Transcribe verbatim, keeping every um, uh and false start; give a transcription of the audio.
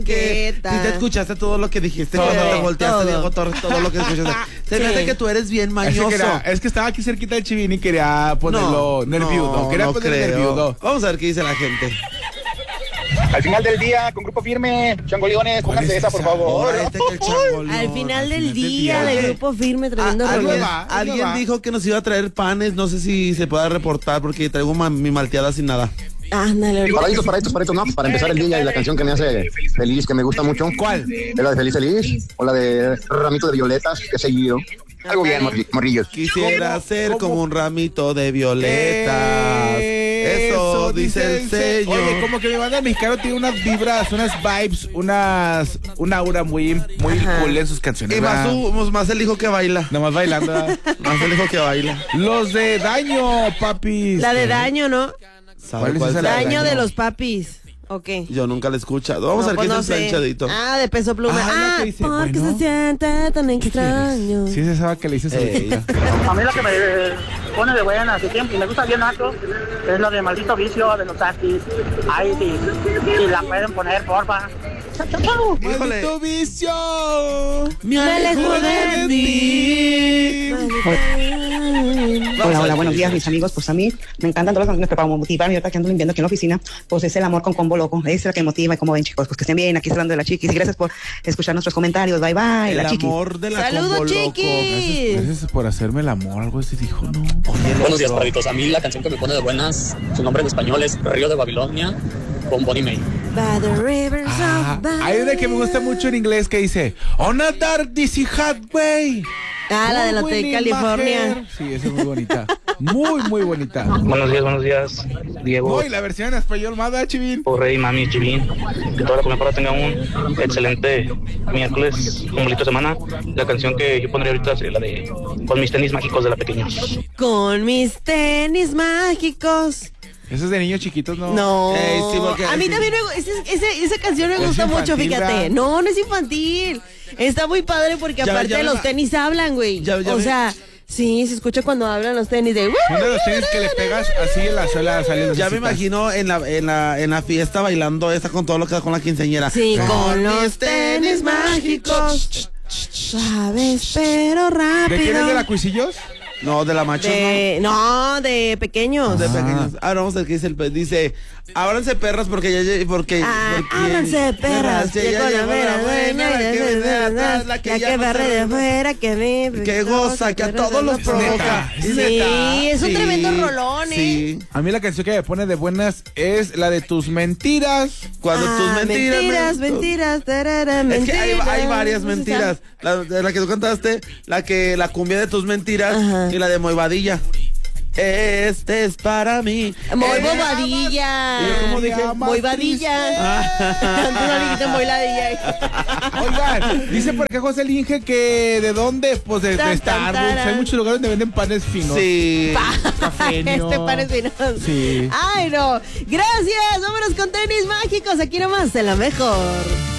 que Queta. si te escuchaste todo lo que dijiste Todo, cuando te volteaste, todo. Diego Torres, todo lo que escuchaste. Se me Sí. hace que tú eres bien Es mañoso. que, quería- es que estaba aquí cerquita del Chivín y quería ponerlo nerviudo. Quería no poner creo. nerviudo. Vamos a ver qué dice la gente. Al final del día, con Grupo Firme, Changoleones, pónganse esa, por favor. Ahora este que el changoleón. Al final del del día, día. de Grupo Firme, tremendo Ah, alguien rollo. va, ahí alguien va. dijo que nos iba a traer panes, no sé si se pueda reportar porque traigo ma- mi malteada sin nada. Ándale, ahorita. Paraditos, paraditos, paraditos, no, para empezar el día y la canción que me hace feliz, que me gusta mucho. ¿Cuál? Es la de Feliz Feliz, o la de Ramito de Violetas, que he seguido. Algo bien, morri- morrillos. Quisiera ¿Cómo? ser ¿Cómo? como un ramito de violetas. Eh, Eso dice el sello. Oye, como que mi banda mexicana tiene unas vibras, unas vibes, unas, una aura muy, muy Ajá. cool en sus canciones. Y más, ¿verdad? su- más el hijo que baila. Nomás bailando. ¿verdad? Más el hijo que baila. Los de Daño, papis. La de Daño, ¿no? ¿Sabe ¿Cuál es cuál esa? es la La de Daño de Daño. los papis. Ok. Yo nunca la he escuchado. Vamos a ver pues qué no es el sé. planchadito. Ah, de Peso Pluma. Ah, Ah, la que dice, porque bueno. se siente tan extraño. Sí, es esa que le dices Ey. A mí la que me pone de buena hace tiempo y me gusta bien harto es la de Maldito Vicio de los Tastis. Ahí sí, si la pueden poner, porfa. Híjole. ¡Maldito vicio! Me alejo de ti. Hola, hola, buenos días, mis amigos. Pues a mí me encantan todas las canciones, pero para motivarme, ahorita que ando limpiando aquí en la oficina, pues es el amor con combo loco. Es la que motiva. Y como ven, chicos, pues que estén bien. Aquí hablando de la Chiquis. Y gracias por escuchar nuestros comentarios. Bye, bye. El La Chiquis. amor de la ¡Saludos, combo loco. Chiquis! Gracias por hacerme el amor, algo así dijo, ¿no? Buenos días, perritos. A mí la canción que me pone de buenas, su nombre en español es Río de Babilonia, con Bonnie May. By the rivers Ah, of Babylon. hay una que me gusta mucho en inglés que dice On a dark dizzy highway. Ah, la del Muy Hotel buena California. imagen. Sí, esa es muy bonita. Muy, muy bonita. Buenos días, buenos días, Diego, Uy, la versión en español más, ¿verdad, Chivín? Rey, Mami, Chivín. Que toda la comunidad tenga un excelente miércoles, un bonito semana. La canción que yo pondría ahorita sería la de Con mis tenis mágicos de la Pequeños. Con mis tenis mágicos. Eso es de niños chiquitos, ¿no? No. Ey, sí, porque- a mí sí. también me, gu- ese- ese- esa canción me Es gusta mucho, infantil, fíjate. ¿verdad? No, no es infantil. Está muy padre porque Ya- aparte ya me los va- tenis hablan, güey. Ya- ya o me- sea, sí, se escucha cuando hablan los tenis de... Uno de los tenis que le pegas así en la suela saliendo. Ya me imagino en la, en la, en la fiesta bailando esta con todo lo que da con la quinceañera. Sí, con los tenis mágicos. Suaves pero rápido. ¿De quién es de la Cuisillos? No, de la macho, De- no, de pequeños. no. De pequeños. Ahora vamos a ver qué dice el pe- dice, ábranse perras porque ya lle- porque, Ah, porque ábranse, perras, ya llegó la llegó mera buena, la que viene de atrás, la que ya no barre se de re- afuera, que me... que goza, que a todos los provoca. Es Sí, neta. es un Sí, tremendo rolón, ¿eh? Sí. A mí la canción que me pone de buenas es la de Tus Mentiras. Cuando Ah, tus mentiras. mentiras, me- mentiras, tarara, Es que hay, mentiras. hay varias ¿No se mentiras. La, de la que tú cantaste, la que la cumbia de tus mentiras Ajá. y la de Moivadilla. Este es para mí. sabe? Muy Eh, bobadilla. ¿Y yo cómo dije? Muy vadilla. Antes no dijiste muy ladilla. Oigan, dice por acá José Linge que de dónde, pues de, de Tan, tan, Starbucks. taran. Hay muchos lugares donde venden panes finos. Sí. Cafeño. Este parece Sí. Ay, no. Gracias. Vámonos con tenis mágicos. Aquí nomás, de la mejor.